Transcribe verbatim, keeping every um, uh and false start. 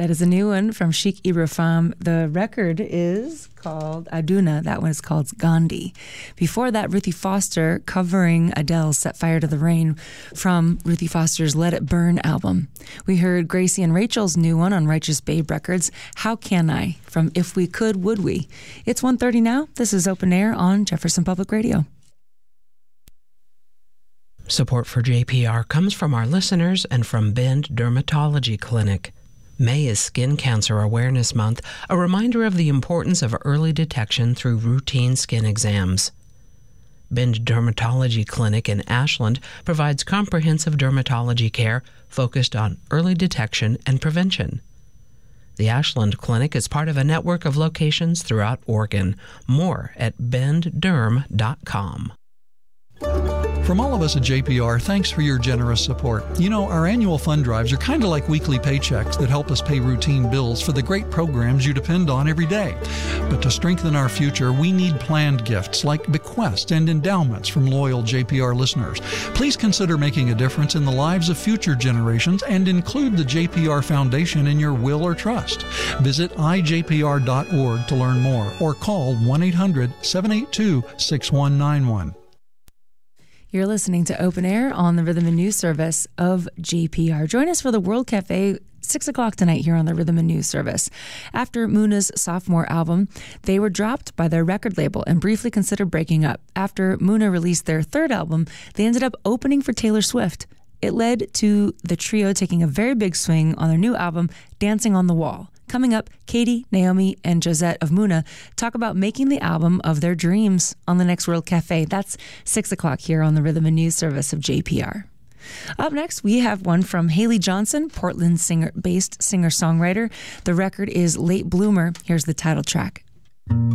That is a new one from Sheikh Ibrahim. The record is called Aduna. That one is called Gandhi. Before that, Ruthie Foster covering Adele's Set Fire to the Rain from Ruthie Foster's Let It Burn album. We heard Gracie and Rachel's new one on Righteous Babe Records, How Can I? From If We Could, Would We? It's one thirty now. This is Open Air on Jefferson Public Radio. Support for J P R comes from our listeners and from Bend Dermatology Clinic. May is Skin Cancer Awareness Month, a reminder of the importance of early detection through routine skin exams. Bend Dermatology Clinic in Ashland provides comprehensive dermatology care focused on early detection and prevention. The Ashland Clinic is part of a network of locations throughout Oregon. More at bend derm dot com. From all of us at J P R, thanks for your generous support. You know, our annual fund drives are kind of like weekly paychecks that help us pay routine bills for the great programs you depend on every day. But to strengthen our future, we need planned gifts like bequests and endowments from loyal J P R listeners. Please consider making a difference in the lives of future generations and include the J P R Foundation in your will or trust. Visit i j p r dot org to learn more or call one eight hundred seven eight two six one nine one. You're listening to Open Air on the Rhythm and News Service of J P R. Join us for the World Cafe, six o'clock tonight here on the Rhythm and News Service. After Muna's sophomore album, they were dropped by their record label and briefly considered breaking up. After Muna released their third album, they ended up opening for Taylor Swift. It led to the trio taking a very big swing on their new album, Dancing on the Wall. Coming up, Katie, Naomi, and Josette of Muna talk about making the album of their dreams on the next World Cafe. That's six o'clock here on the Rhythm and News Service of J P R. Up next, we have one from Haley Johnson, Portland singer-based singer-songwriter. The record is Late Bloomer. Here's the title track.